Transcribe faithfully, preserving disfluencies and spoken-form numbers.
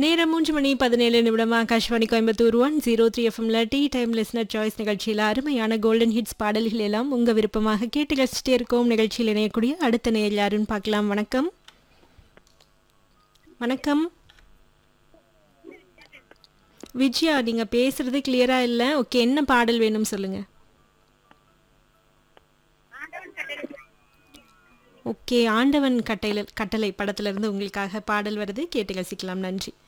நேரம் மூன்று மணி பதினேழு நிமிடம் Akashvani Coimbatore one zero three எஃப்எம்ல டீ டைம் லிஸ்னர் சாய்ஸ் நிகழ்ச்சியில் அருமையான கோல்டன் ஹிட்ஸ் பாடல்கள் எல்லாம் உங்க விருப்பமாக கேட்டு ரசிச்சிட்டே இருக்கோம். நிகழ்ச்சியில் இணையக்கூடிய அடுத்த நேயர் யாருன்னு பார்க்கலாம். வணக்கம் வணக்கம் விஜயா, நீங்க பேசுறது கிளியரா இல்ல. ஓகே, என்ன பாடல் வேணும் சொல்லுங்க. ஓகே, ஆண்டவன் கட்டளை கட்டளை படத்துல இருந்து உங்களுக்காக பாடல் வருது, கேட்டு ரசிக்கலாம். நன்றி.